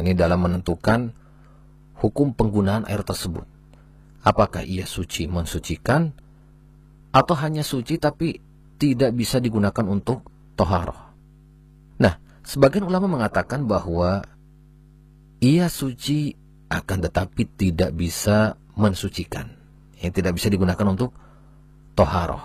Ini dalam menentukan hukum penggunaan air tersebut. Apakah ia suci mensucikan atau hanya suci tapi tidak bisa digunakan untuk toharoh. Nah, sebagian ulama mengatakan bahwa ia suci akan tetapi tidak bisa mensucikan. Yang tidak bisa digunakan untuk toharoh.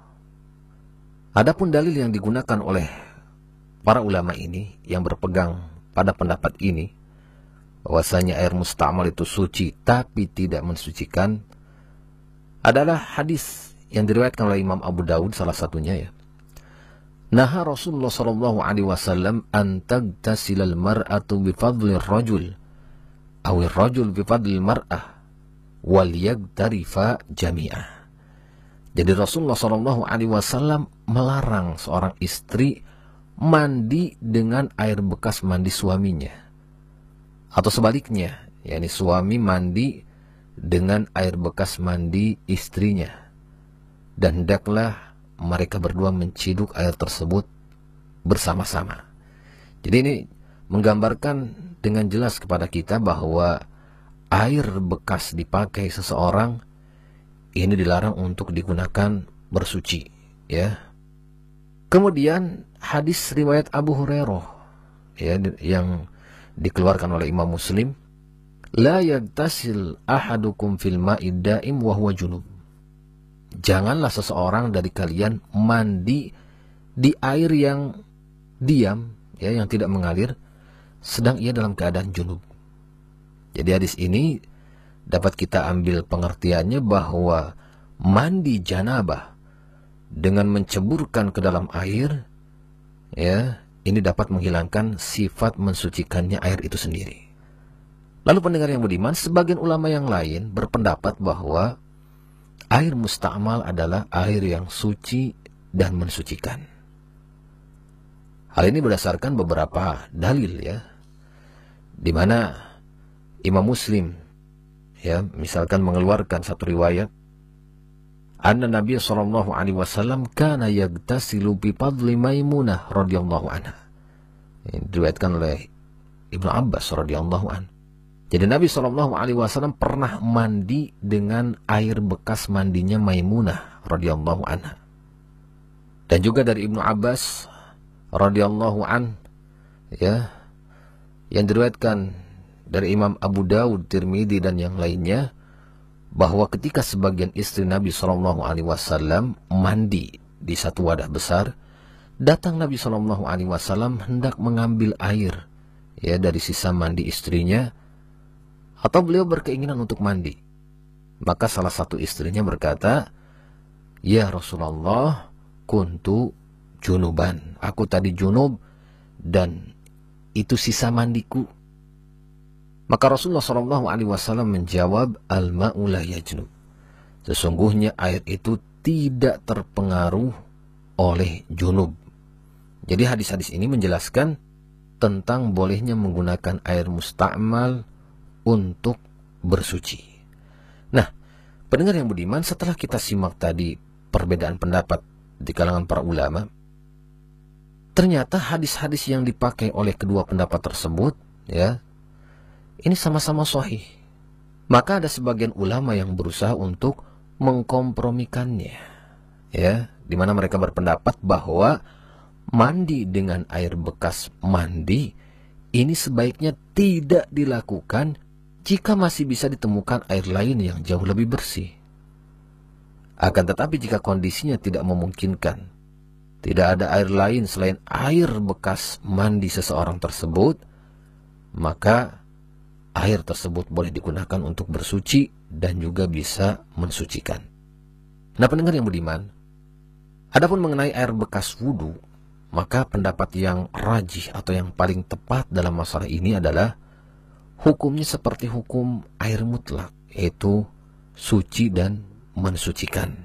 Adapun dalil yang digunakan oleh para ulama ini yang berpegang pada pendapat ini, bahwasanya air musta'mal itu suci tapi tidak mensucikan, adalah hadis yang diriwayatkan oleh Imam Abu Daud salah satunya ya. Naha Rasulullah sallallahu alaihi wasallam an tagtasilal mar'atu bi fadlir rajul aw ar-rajul bi fadlil mar'ah wal yagtarifa jami'ah. Jadi Rasulullah sallallahu alaihi wasallam melarang seorang istri mandi dengan air bekas mandi suaminya. Atau sebaliknya, yakni suami mandi dengan air bekas mandi istrinya. Dan hendaklah mereka berdua menciduk air tersebut bersama-sama. Jadi ini menggambarkan dengan jelas kepada kita bahwa air bekas dipakai seseorang ini dilarang untuk digunakan bersuci, ya. Kemudian hadis riwayat Abu Hurairah ya, yang dikeluarkan oleh Imam Muslim, la yagtasil ahadukum fil ma'id da'im wa huwa junub. Janganlah seseorang dari kalian mandi di air yang diam, ya, yang tidak mengalir, sedang ia dalam keadaan junub. Jadi hadis ini dapat kita ambil pengertiannya bahwa mandi janabah dengan menceburkan ke dalam air, ya, ini dapat menghilangkan sifat mensucikannya air itu sendiri. Lalu pendengar yang budiman, sebagian ulama yang lain berpendapat bahwa air musta'mal adalah air yang suci dan mensucikan. Hal ini berdasarkan beberapa dalil ya, di mana Imam Muslim ya misalkan mengeluarkan satu riwayat, anna Nabi sallallahu alaihi wasallam kana yagtasilu bi fadli Maimunah radhiyallahu anha. Ini diriwayatkan oleh Ibnu Abbas radhiyallahu anhu. Jadi Nabi sallallahu alaihi wasallam pernah mandi dengan air bekas mandinya Maimunah radhiyallahu anha. Dan juga dari Ibnu Abbas radhiyallahu an ya, yang diriwayatkan dari Imam Abu Daud, Tirmidzi dan yang lainnya, bahwa ketika sebagian istri Nabi sallallahu alaihi wasallam mandi di satu wadah besar, datang Nabi sallallahu alaihi wasallam hendak mengambil air ya dari sisa mandi istrinya, atau beliau berkeinginan untuk mandi. Maka salah satu istrinya berkata, "Ya Rasulullah, kuntu junuban. Aku tadi junub dan itu sisa mandiku." Maka Rasulullah SAW menjawab, "Al-ma'u la yajnub." Sesungguhnya air itu tidak terpengaruh oleh junub. Jadi hadis-hadis ini menjelaskan tentang bolehnya menggunakan air musta'mal untuk bersuci. Nah, pendengar yang budiman, setelah kita simak tadi perbedaan pendapat di kalangan para ulama, ternyata hadis-hadis yang dipakai oleh kedua pendapat tersebut ya, ini sama-sama sahih. Maka ada sebagian ulama yang berusaha untuk mengkompromikannya ya, di mana mereka berpendapat bahwa mandi dengan air bekas mandi ini sebaiknya tidak dilakukan jika masih bisa ditemukan air lain yang jauh lebih bersih. Akan tetapi jika kondisinya tidak memungkinkan, tidak ada air lain selain air bekas mandi seseorang tersebut, maka air tersebut boleh digunakan untuk bersuci dan juga bisa mensucikan. Nah pendengar yang budiman, adapun mengenai air bekas wudu, maka pendapat yang rajih atau yang paling tepat dalam masalah ini adalah hukumnya seperti hukum air mutlak, yaitu suci dan mensucikan.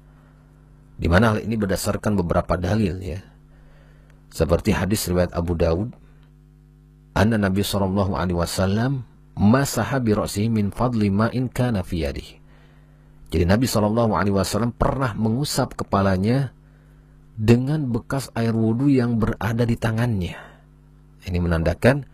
Di mana hal ini berdasarkan beberapa dalil ya. Seperti hadis riwayat Abu Daud, anna Nabi sallallahu alaihi wasallam masaha bi ra'sihi min fadli ma'in kana fi yadihi. Jadi Nabi sallallahu alaihi wasallam pernah mengusap kepalanya dengan bekas air wudu yang berada di tangannya. Ini menandakan